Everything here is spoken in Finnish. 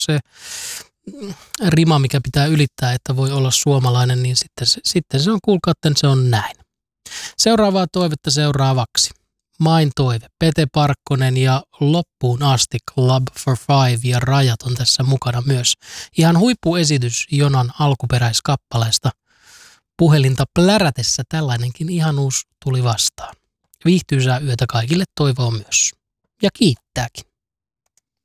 se rima, mikä pitää ylittää, että voi olla suomalainen, niin sitten se on, kuulkaatten, se on näin. Seuraavaa toivetta seuraavaksi. Main toive, Pete Parkkonen ja loppuun asti Club for Five ja Rajat on tässä mukana myös. Ihan huippuesitys Jonan alkuperäiskappaleesta. Puhelinta plärätessä tällainenkin ihanuus tuli vastaan. Viihtyisää yötä kaikille toivoo myös. Ja kiittääkin.